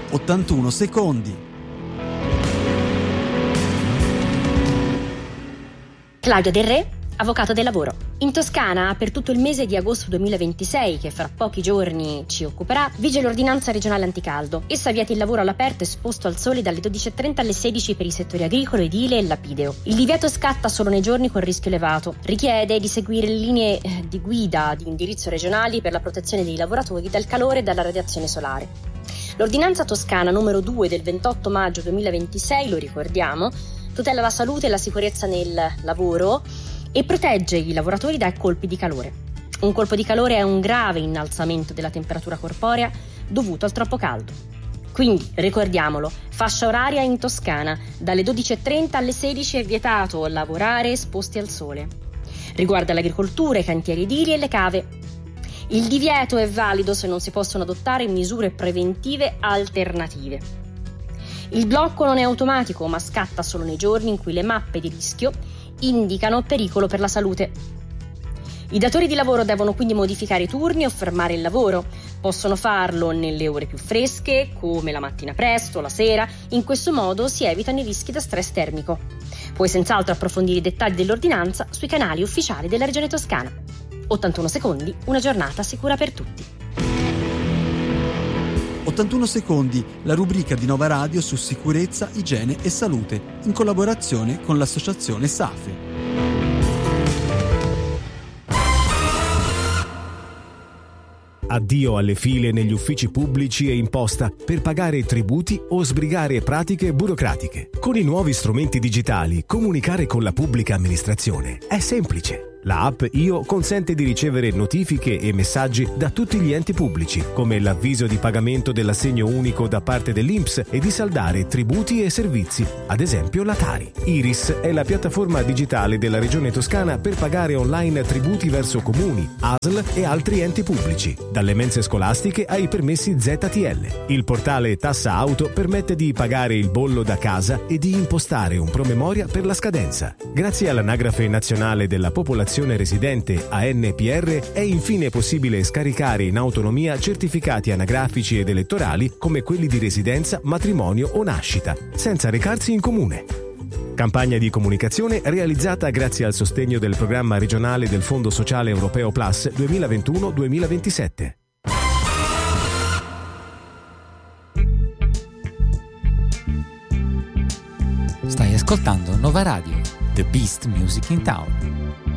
81 secondi. Claudio Del Re, avvocato del lavoro. In Toscana, per tutto il mese di agosto 2026, che fra pochi giorni ci occuperà, vige l'ordinanza regionale anticaldo. Essa vieta il lavoro all'aperto esposto al sole dalle 12.30 alle 16 per i settori agricolo, edile e lapideo. Il divieto scatta solo nei giorni con rischio elevato. Richiede di seguire le linee di guida di indirizzo regionali per la protezione dei lavoratori dal calore e dalla radiazione solare. L'ordinanza toscana numero 2 del 28 maggio 2026, lo ricordiamo, tutela la salute e la sicurezza nel lavoro e protegge i lavoratori dai colpi di calore. Un colpo di calore è un grave innalzamento della temperatura corporea dovuto al troppo caldo. Quindi, ricordiamolo, fascia oraria in Toscana, dalle 12.30 alle 16 è vietato lavorare esposti al sole. Riguarda l'agricoltura, i cantieri edili e le cave. Il divieto è valido se non si possono adottare misure preventive alternative. Il blocco non è automatico, ma scatta solo nei giorni in cui le mappe di rischio indicano pericolo per la salute. I datori di lavoro devono quindi modificare i turni o fermare il lavoro. Possono farlo nelle ore più fresche, come la mattina presto, la sera. In questo modo si evitano i rischi da stress termico. Puoi senz'altro approfondire i dettagli dell'ordinanza sui canali ufficiali della Regione Toscana. 81 secondi, una giornata sicura per tutti. 81 secondi, la rubrica di Nova Radio su sicurezza, igiene e salute, in collaborazione con l'associazione SAFE. Addio alle file negli uffici pubblici e in posta per pagare tributi o sbrigare pratiche burocratiche. Con i nuovi strumenti digitali, comunicare con la pubblica amministrazione è semplice. La app Io consente di ricevere notifiche e messaggi da tutti gli enti pubblici, come l'avviso di pagamento dell'assegno unico da parte dell'INPS e di saldare tributi e servizi, ad esempio la Tari. Iris è la piattaforma digitale della Regione Toscana per pagare online tributi verso comuni, ASL e altri enti pubblici, dalle mense scolastiche ai permessi ZTL. Il portale Tassa Auto permette di pagare il bollo da casa e di impostare un promemoria per la scadenza. Grazie all'Anagrafe Nazionale della Popolazione residente ANPR è infine possibile scaricare in autonomia certificati anagrafici ed elettorali come quelli di residenza, matrimonio o nascita, senza recarsi in comune. Campagna di comunicazione realizzata grazie al sostegno del programma regionale del Fondo Sociale Europeo Plus 2021-2027. Stai ascoltando Nova Radio, The Best Music in Town.